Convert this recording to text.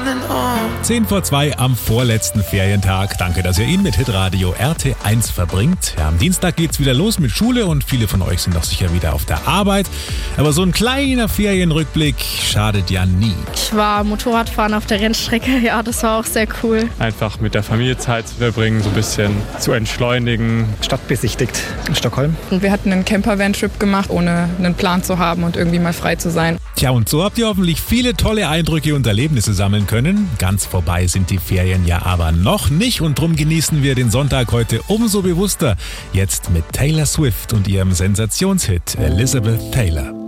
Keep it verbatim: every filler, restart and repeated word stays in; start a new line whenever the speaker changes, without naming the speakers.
zehn vor zwei am vorletzten Ferientag. Danke, dass ihr ihn mit Hitradio R T eins verbringt. Ja, am Dienstag geht's wieder los mit Schule und viele von euch sind doch sicher wieder auf der Arbeit. Aber so ein kleiner Ferienrückblick schadet ja nie.
Ich war Motorradfahren auf der Rennstrecke, ja, das war auch sehr cool.
Einfach mit der Familie Zeit zu verbringen, so ein bisschen zu entschleunigen.
Stadt besichtigt in Stockholm.
Und wir hatten einen Camper-Van-Trip gemacht, ohne einen Plan zu haben und irgendwie mal frei zu sein.
Tja, und so habt ihr hoffentlich viele tolle Eindrücke und Erlebnisse sammeln können. Ganz vorbei sind die Ferien ja aber noch nicht und drum genießen wir den Sonntag heute umso bewusster. Jetzt mit Taylor Swift und ihrem Sensationshit Elizabeth Taylor.